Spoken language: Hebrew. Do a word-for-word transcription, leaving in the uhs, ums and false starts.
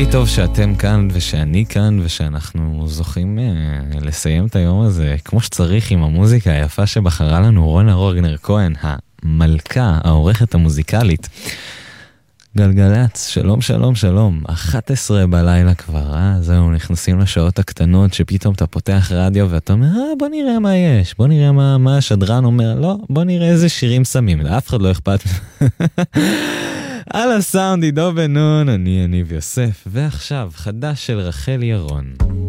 הכי טוב שאתם כאן ושאני כאן ושאנחנו זוכים אה, לסיים את היום הזה כמו שצריך עם המוזיקה היפה שבחרה לנו רונה רוגנר כהן, המלכה, העורכת המוזיקלית. גלגלץ, שלום שלום שלום, אחת עשרה בלילה כבר, אה? זהו, נכנסים לשעות הקטנות שפתאום אתה פותח רדיו ואתה אומר, אה, בוא נראה מה יש, בוא נראה מה, מה השדרן אומר, לא, בוא נראה איזה שירים שמים, לאף אחד לא אכפת. על הסאונד עידו בן נון, אני יניב יוסף, ועכשיו חדש של רחל ירון.